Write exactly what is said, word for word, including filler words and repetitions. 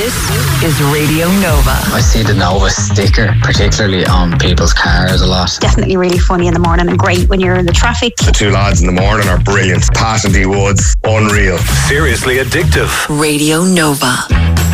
This is Radio Nova. I see the Nova sticker, particularly on people's cars a lot. Definitely really funny in the morning and great when you're in the traffic. The two lads in the morning are brilliant. Pat and D Woods, unreal. Seriously addictive. Radio Nova.